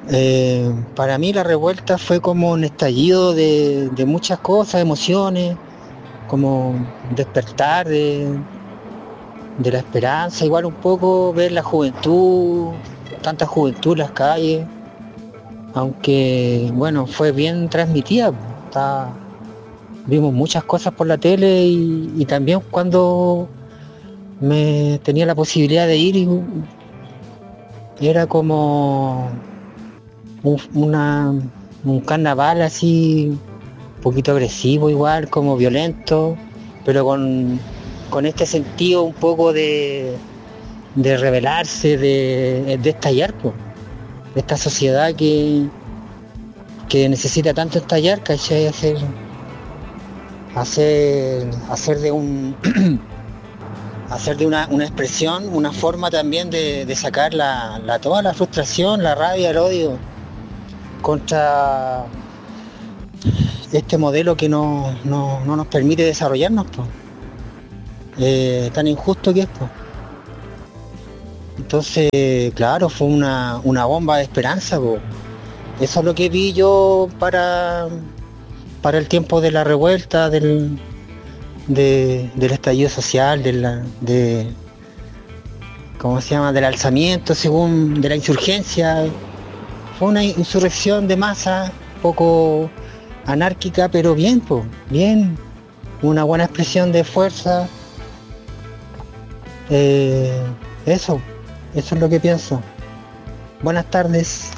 Para mí la revuelta fue como un estallido de muchas cosas, emociones, como despertar de la esperanza, igual un poco ver la juventud, tanta juventud en las calles, aunque bueno, fue bien transmitida, po. Vimos muchas cosas por la tele y también cuando me tenía la posibilidad de ir, era como un, una- un carnaval así, un poquito agresivo igual, como violento, pero con este sentido un poco de rebelarse, de estallar, po. Esta sociedad que necesita tanto estallar, ¿cachai? Hacer de hacer de una expresión, una forma también de sacar toda la frustración, la rabia, el odio contra este modelo que no nos permite desarrollarnos, po. Tan injusto que es, po. Entonces, claro, fue una bomba de esperanza, po. Eso es lo que vi yo para el tiempo de la revuelta, del estallido social, ¿cómo se llama? Del alzamiento, según, de la insurgencia. Fue una insurrección de masa, poco anárquica, pero bien, pues, bien, una buena expresión de fuerza. Eh, eso, eso es lo que pienso. Buenas tardes.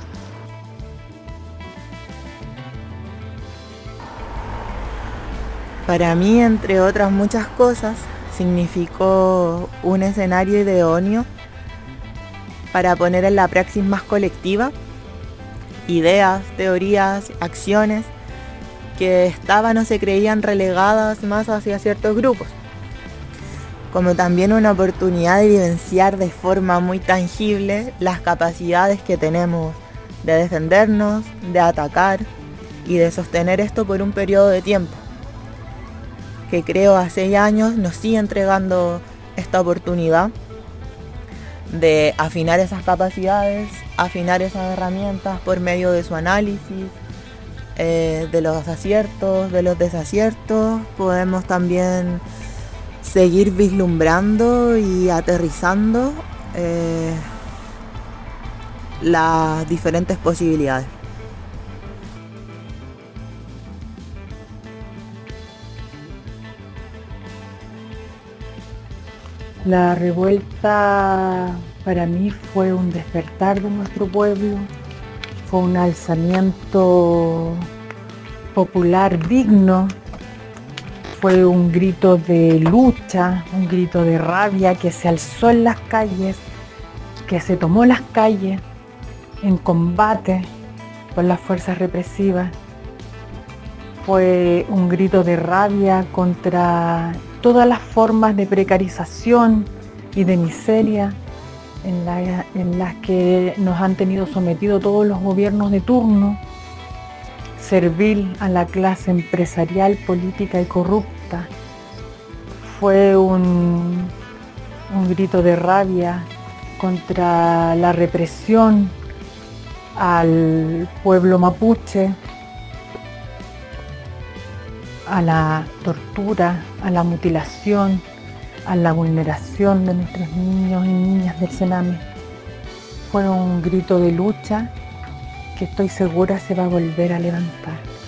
Para mí, entre otras muchas cosas, significó un escenario idóneo para poner en la praxis más colectiva ideas, teorías, acciones que estaban o se creían relegadas más hacia ciertos grupos, como también una oportunidad de vivenciar de forma muy tangible las capacidades que tenemos de defendernos, de atacar y de sostener esto por un periodo de tiempo, que creo a 6 años nos sigue entregando esta oportunidad de afinar esas capacidades, afinar esas herramientas por medio de su análisis, de los aciertos, de los desaciertos. Podemos también seguir vislumbrando y aterrizando las diferentes posibilidades. La revuelta para mí fue un despertar de nuestro pueblo, fue un alzamiento popular digno, fue un grito de lucha, un grito de rabia que se alzó en las calles, que se tomó las calles en combate con las fuerzas represivas. Fue un grito de rabia contra todas las formas de precarización y de miseria en las que nos han tenido sometidos todos los gobiernos de turno, servil a la clase empresarial, política y corrupta. Fue un grito de rabia contra la represión al pueblo mapuche, a la tortura, a la mutilación, a la vulneración de nuestros niños y niñas del Sename. Fue un grito de lucha que estoy segura se va a volver a levantar.